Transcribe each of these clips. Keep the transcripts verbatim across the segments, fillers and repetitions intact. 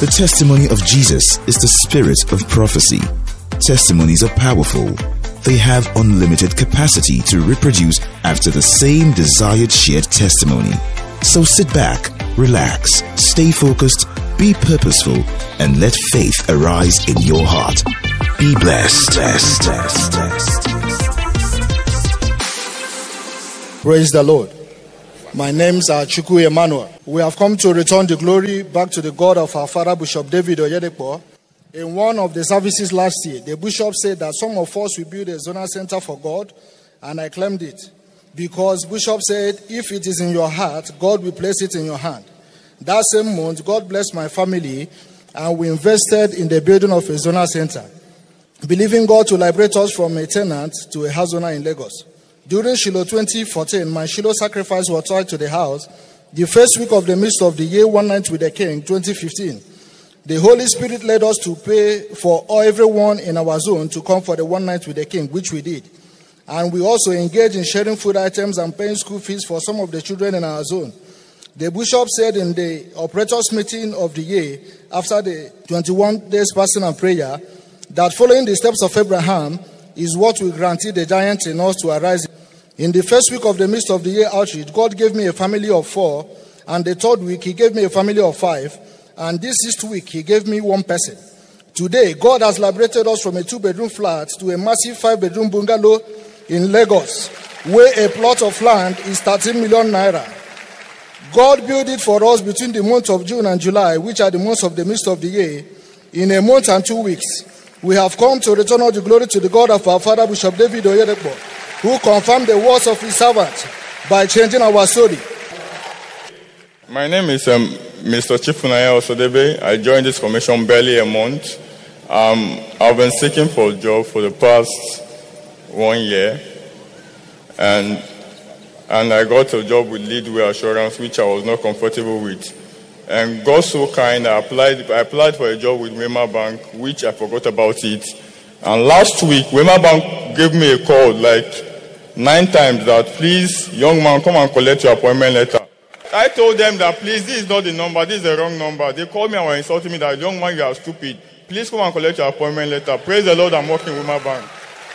The testimony of Jesus is the spirit of prophecy. Testimonies are powerful. They have unlimited capacity to reproduce after the same desired shared testimony. So sit back, relax, stay focused, be purposeful, and let faith arise in your heart. Be blessed. blessed, blessed, blessed. Praise the Lord. My name's uh, Chukwu Emmanuel. We have come to return the glory back to the God of our father, Bishop David Oyedepo. In one of the services last year, the bishop said that some of us will build a zonal center for God, and I claimed it. Because Bishop said, if it is in your heart, God will place it in your hand. That same month, God blessed my family, and we invested in the building of a zonal center, believing God to liberate us from a tenant to a house owner in Lagos. During Shiloh twenty fourteen, my Shiloh sacrifice was tied to the house. The first week of the midst of the year, One Night with the King, twenty fifteen, the Holy Spirit led us to pay for everyone in our zone to come for the One Night with the King, which we did. And we also engaged in sharing food items and paying school fees for some of the children in our zone. The bishop said in the operators meeting of the year, after the twenty-one days fasting and prayer, that following the steps of Abraham is what will guarantee the giant in us to arise. In the first week of the midst of the year outreach, God gave me a family of four, and the third week, he gave me a family of five, and this sixth week, he gave me one person. Today, God has liberated us from a two-bedroom flat to a massive five-bedroom bungalow in Lagos, where a plot of land is thirteen million naira. God built it for us between the months of June and July, which are the months of the midst of the year. In a month and two weeks, we have come to return all the glory to the God of our father, Bishop David Oyedepo, who confirmed the words of his servant by changing our story. My name is um, Mister Chifunaya Osodebe. I joined this commission barely a month. Um, I've been seeking for a job for the past one year, and and I got a job with Leadway Assurance, which I was not comfortable with. And God so kind, I applied. I applied for a job with Wema Bank, which I forgot about it. And last week, Wema Bank gave me a call like nine times that, please, young man, come and collect your appointment letter. I told them that, please, this is not the number, this is the wrong number. They called me and were insulting me that, young man, you are stupid. Please come and collect your appointment letter. Praise the Lord, I'm working with my bank.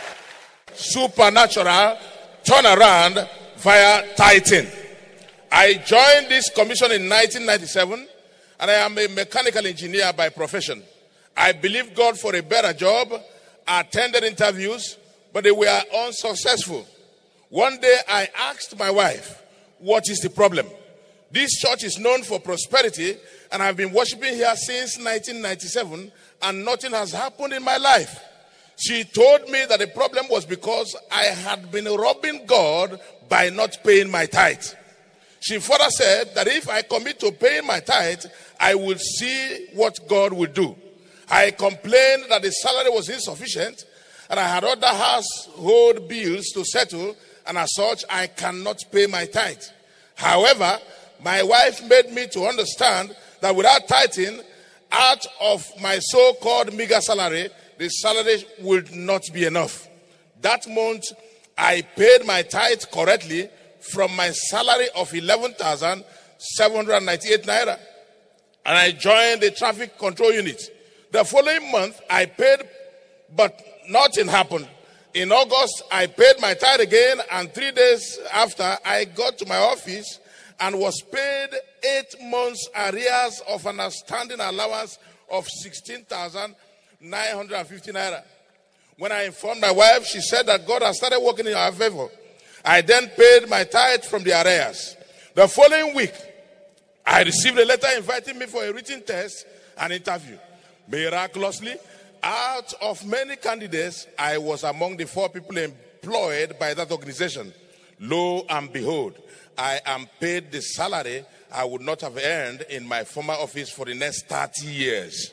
Supernatural turnaround via tithing. I joined this commission in nineteen ninety-seven, and I am a mechanical engineer by profession. I believed God for a better job, attended interviews, but they were unsuccessful. One day I asked my wife, what is the problem? This church is known for prosperity, and I've been worshiping here since nineteen ninety-seven, and nothing has happened in my life. She told me that the problem was because I had been robbing God by not paying my tithe. She further said that if I commit to paying my tithe, I will see what God will do. I complained that the salary was insufficient, and I had other household bills to settle, and as such, I cannot pay my tithe. However, my wife made me to understand that without tithing, out of my so-called meager salary, the salary would not be enough. That month, I paid my tithe correctly from my salary of eleven thousand seven hundred ninety-eight naira. And I joined the traffic control unit. The following month, I paid, but nothing happened. In August, I paid my tithe again, and three days after, I got to my office and was paid eight months arrears of an outstanding allowance of sixteen thousand nine hundred fifty naira. When I informed my wife, she said that God has started working in our favor. I then paid my tithe from the arrears. The following week, I received a letter inviting me for a written test and interview. Miraculously, out of many candidates, I was among the four people employed by that organization. Lo and behold, I am paid the salary I would not have earned in my former office for the next thirty years.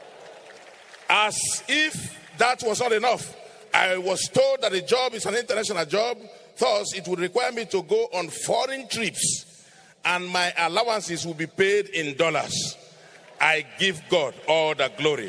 As if that was not enough, I was told that the job is an international job, thus it would require me to go on foreign trips, and my allowances will be paid in dollars. I give God all the glory.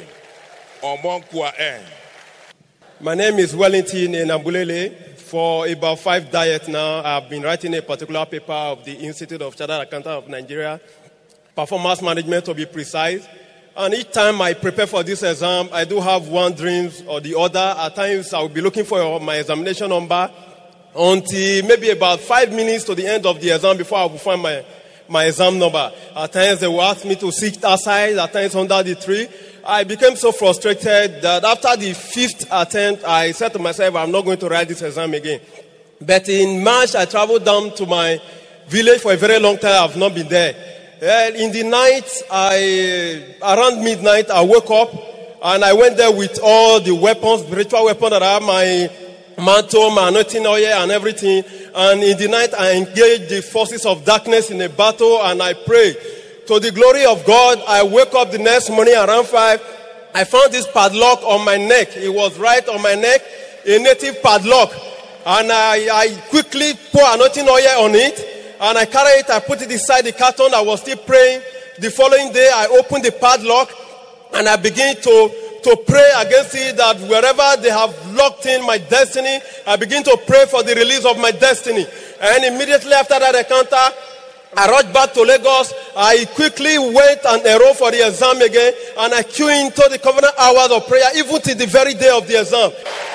My name is Wellington Nambulele. For about five decades now, I've been writing a particular paper of the Institute of Chartered Accountants of Nigeria, performance management to be precise. And each time I prepare for this exam, I do have one dream or the other. At times, I will be looking for my examination number until maybe about five minutes to the end of the exam before I will find my, my exam number. At times, they will ask me to sit outside, at times under the tree. I became so frustrated that after the fifth attempt, I said to myself, I'm not going to write this exam again. But in March, I traveled down to my village for a very long time. I've not been there. Well, in the night, I around midnight, I woke up and I went there with all the weapons, spiritual weapons that I have, my mantle, my anointing oil and everything. And in the night, I engaged the forces of darkness in a battle and I prayed. To the glory of God, I woke up the next morning around five. I found this padlock on my neck. It was right on my neck, a native padlock. And I, I quickly pour anointing oil on it. And I carried it, I put it inside the carton. I was still praying. The following day, I opened the padlock and I began to, to pray against it, that wherever they have locked in my destiny, I begin to pray for the release of my destiny. And immediately after that encounter, I rushed back to Lagos. I quickly went and enrolled for the exam again. And I queued into the covenant hours of prayer, even till the very day of the exam.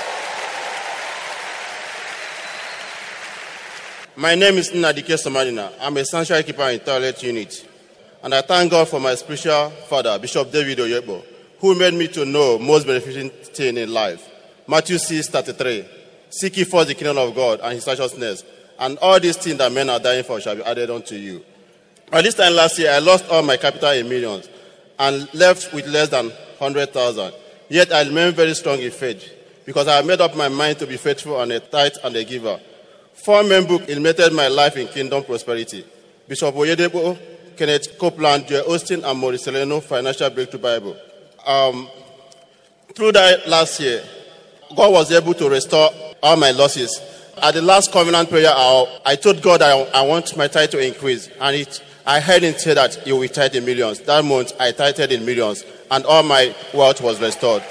My name is Nnadike Somalina. I'm a sanctuary keeper in toilet unit. And I thank God for my spiritual father, Bishop David Oyebo, who made me to know most beneficial thing in life. Matthew six thirty-three. Seek ye first the kingdom of God and his righteousness, and all these things that men are dying for shall be added unto you. At this time last year, I lost all my capital in millions and left with less than one hundred thousand. Yet I remain very strong in faith because I have made up my mind to be faithful and a tithe and a giver. Four main books illuminated my life in kingdom prosperity. Bishop Oyedepo, Kenneth Copeland, Joel Austin, and Maurice Seleno, Financial Breakthrough Bible. Um, through that last year, God was able to restore all my losses. At the last covenant prayer, I, I told God I, I want my tithe to increase. And it, I heard him say that he will tithe in millions. That month, I tithed in millions. And all my wealth was restored.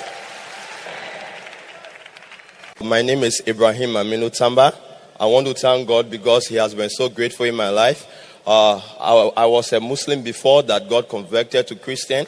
My name is Ibrahim Aminu Tamba. I want to thank God because he has been so grateful in my life. Uh, I, I was a Muslim before that God converted to Christian.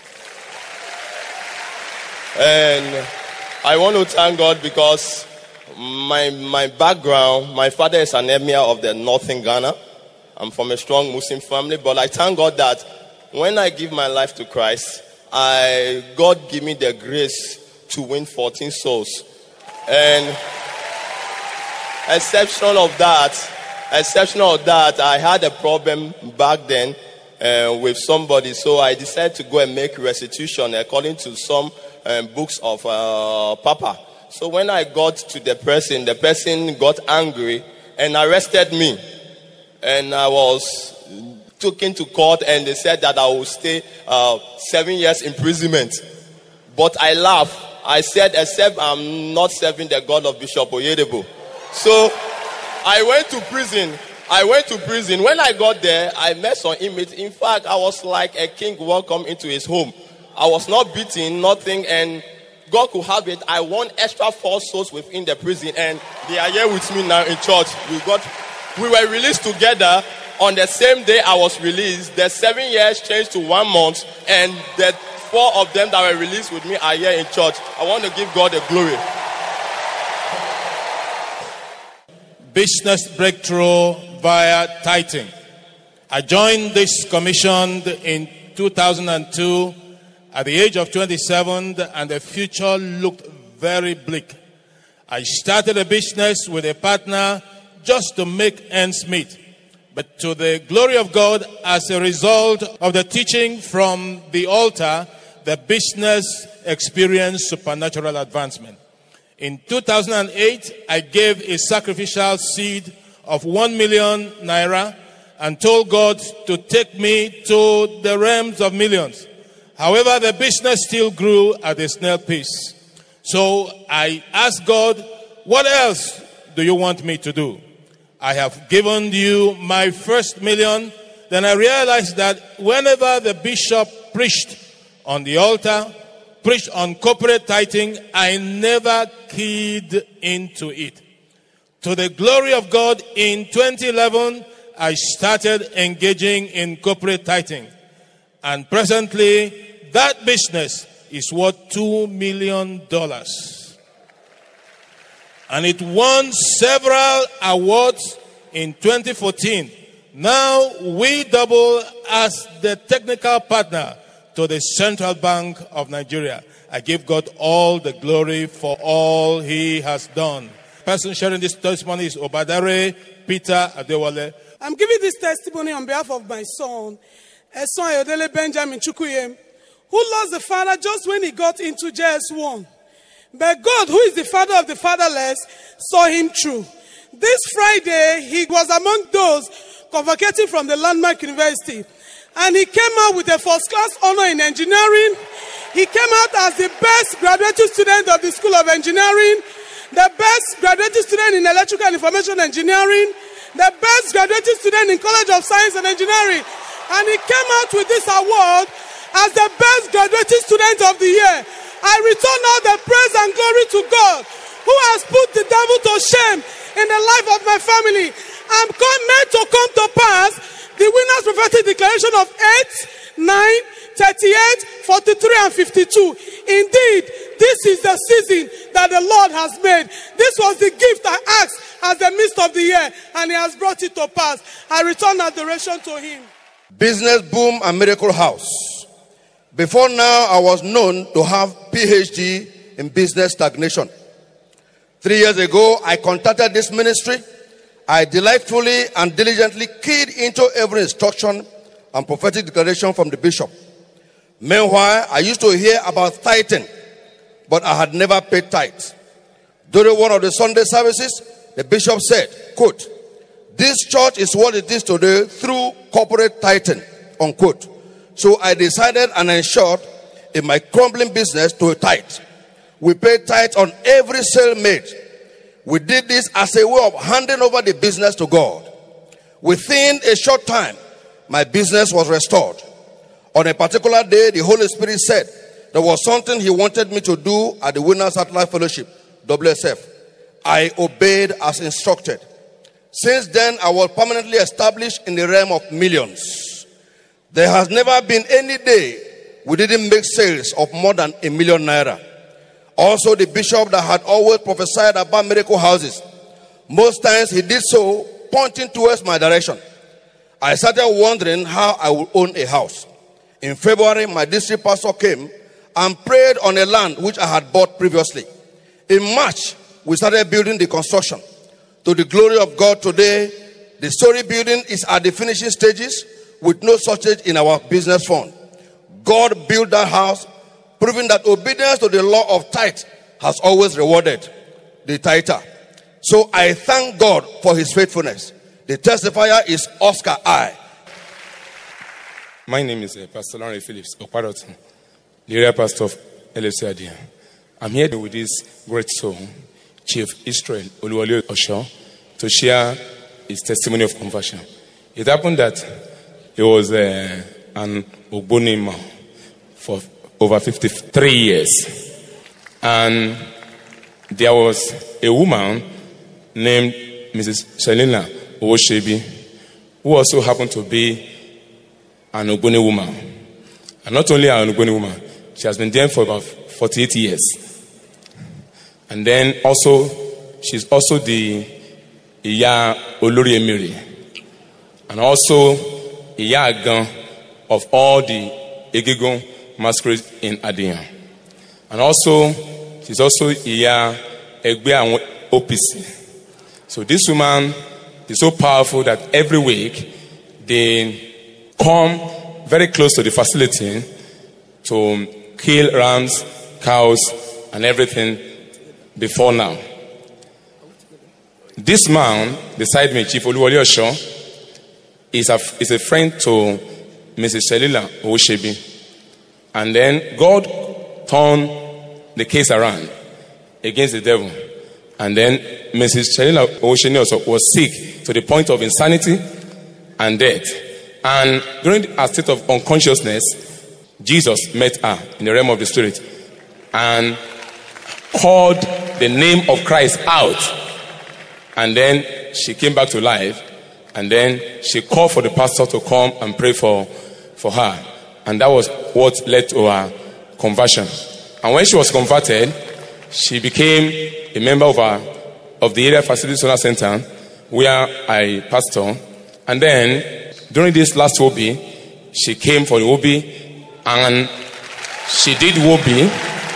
And I want to thank God because my my background, my father is an emir of the northern Ghana. I'm from a strong Muslim family, but I thank God that when I give my life to Christ, I God give me the grace to win fourteen souls. And exception of that, exception of that, I had a problem back then uh, with somebody, so I decided to go and make restitution according to some um, books of uh, Papa. So when I got to the person, the person got angry and arrested me, and I was taken to court, and they said that I will stay uh, seven years imprisonment. But I laughed. I said, except I'm not serving the God of Bishop Oyedepo. So I went to prison. I went to prison. When I got there, I met some inmates. In fact, I was like a king welcome into his home. I was not beaten, nothing, and God could have it. I won extra four souls within the prison, and they are here with me now in church. We got, we were released together. On the same day I was released, the seven years changed to one month, and the four of them that were released with me are here in church. I want to give God the glory. Business breakthrough via tithing. I joined this commission in two thousand two at the age of twenty-seven, and the future looked very bleak. I started a business with a partner just to make ends meet. But to the glory of God, as a result of the teaching from the altar, the business experienced supernatural advancement. In two thousand eight, I gave a sacrificial seed of one million naira and told God to take me to the realms of millions. However, the business still grew at a snail pace. So I asked God, what else do you want me to do? I have given you my first million. Then I realized that whenever the bishop preached on the altar, preached on corporate tithing, I never keyed into it. To the glory of God, in twenty eleven, I started engaging in corporate tithing. And presently, that business is worth two million dollars. And it won several awards in twenty fourteen. Now we double as the technical partner to the Central Bank of Nigeria. I give God all the glory for all he has done. Person sharing this testimony is Obadare Peter Adewale. I'm giving this testimony on behalf of my son, Eson Ayodele Benjamin Chukuyem, who lost the father just when he got into J S one. But God, who is the father of the fatherless, saw him through. This Friday, he was among those convocating from the Landmark University. And he came out with a first-class honor in engineering. He came out as the best graduate student of the School of Engineering, the best graduate student in Electrical and Information Engineering, the best graduate student in College of Science and Engineering. And he came out with this award as the best graduate student of the year. I return all the praise and glory to God, who has put the devil to shame in the life of my family. I'm meant to come to pass the winner's prophetic declaration of eight, nine, thirty-eight, forty-three, and fifty-two. Indeed, this is the season that the Lord has made. This was the gift I asked as the midst of the year, and he has brought it to pass. I return adoration to him. Business boom and miracle house. Before now, I was known to have P H D in business stagnation. Three years ago, I contacted this ministry. I delightfully and diligently keyed into every instruction and prophetic declaration from the bishop. Meanwhile, I used to hear about tithing, but I had never paid tithes. During one of the Sunday services, the bishop said, quote, "This church is what it is today through corporate tithing," unquote. So I decided and ensured in my crumbling business to tithe. We paid tithe on every sale made. We did this as a way of handing over the business to God. Within a short time, my business was restored. On a particular day, the Holy Spirit said there was something he wanted me to do at the Winners at Life Fellowship, W S F. I obeyed as instructed. Since then, I was permanently established in the realm of millions. There has never been any day we didn't make sales of more than a million naira. Also, the bishop that had always prophesied about miracle houses, most times he did so pointing towards my direction. I started wondering how I would own a house. In February, my district pastor came and prayed on a land which I had bought previously. In March, we started building the construction. To the glory of God, today, the story building is at the finishing stages with no shortage in our business fund. God built that house, proving that obedience to the law of tithe has always rewarded the tither. So I thank God for his faithfulness. The testifier is Oscar I. My name is uh, Pastor Larry Phillips Okparotin, the area pastor of L F C Adia. I'm here with this great soul, Chief Israel Oluwole Osho, to share his testimony of conversion. It happened that he was uh, an Ogbonima for over fifty-three years. And there was a woman named Missus Shalina Owoshebi, who also happened to be an Ogboni woman. And not only an Ogboni woman, she has been there for about forty-eight years. And then also, she's also the Iya Olori Emiri, and also Iya Agan of all the Egigon masquerades in Adiyan. And also, she's also Iya Egbe Awon O P C. So this woman is so powerful that every week they come very close to the facility to kill rams, cows, and everything before now. This man beside me, Chief Oluwole Osho, is a, is a friend to Missus Shalila Owoshebi. And then God turned the case around against the devil. And then Missus Shalila Owoshebi also was sick to the point of insanity and death. And during her state of unconsciousness, Jesus met her in the realm of the spirit and called the name of Christ out. And then she came back to life. And then she called for the pastor to come and pray for, for her. And that was what led to her conversion. And when she was converted, she became a member of our of the area facility solar center where I pastor. And then during this last O B, she came for the O B and she did O B.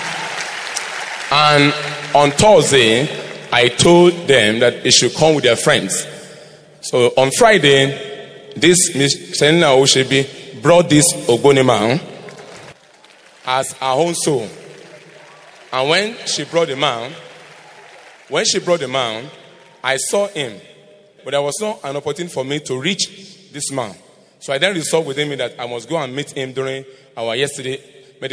And on Thursday, I told them that they should come with their friends. So on Friday, this Miss Selena Oshebi brought this Ogboni man as her own soul. And when she brought the man, when she brought the man, I saw him. But there was not an opportunity for me to reach this man. So I then resolved within me that I must go and meet him during our yesterday